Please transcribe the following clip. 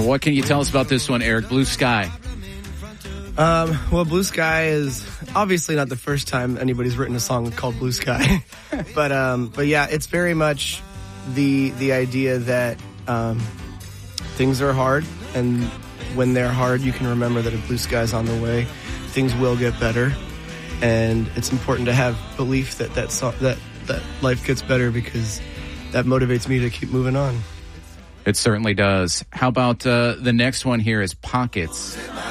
What can you tell us about this one, Eric? Blue Sky. Well, Blue Sky is obviously not the first time anybody's written a song called Blue Sky. but yeah, it's very much the idea that things are hard, and when they're hard, you can remember that a blue sky's on the way. Things will get better, and it's important to have belief that life gets better, because that motivates me to keep moving on. It certainly does. How about the next one here is Pockets?